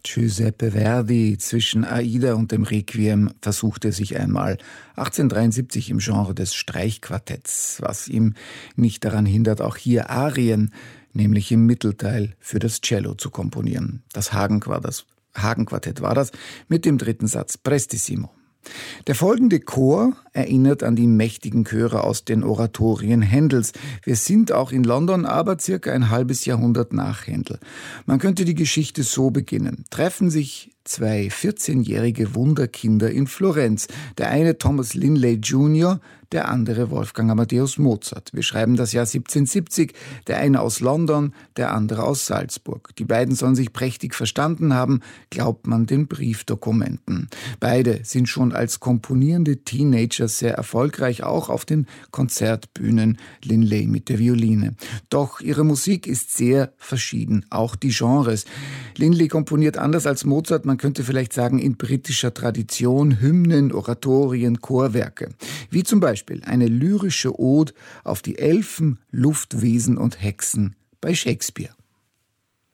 Giuseppe Verdi zwischen Aida und dem Requiem versuchte sich einmal 1873 im Genre des Streichquartetts, was ihm nicht daran hindert, auch hier Arien, nämlich im Mittelteil, für das Cello zu komponieren. Das Hagenquartett war das mit dem dritten Satz Prestissimo. Der folgende Chor erinnert an die mächtigen Chöre aus den Oratorien Händels. Wir sind auch in London, aber circa ein halbes Jahrhundert nach Händel. Man könnte die Geschichte so beginnen. Treffen sich zwei 14-jährige Wunderkinder in Florenz. Der eine Thomas Linley Jr., der andere Wolfgang Amadeus Mozart. Wir schreiben das Jahr 1770, der eine aus London, der andere aus Salzburg. Die beiden sollen sich prächtig verstanden haben, glaubt man den Briefdokumenten. Beide sind schon als komponierende Teenager sehr erfolgreich, auch auf den Konzertbühnen, Linley mit der Violine. Doch ihre Musik ist sehr verschieden, auch die Genres. Linley komponiert anders als Mozart, man könnte vielleicht sagen in britischer Tradition, Hymnen, Oratorien, Chorwerke. Wie zum Beispiel eine lyrische Ode auf die Elfen, Luftwesen und Hexen bei Shakespeare.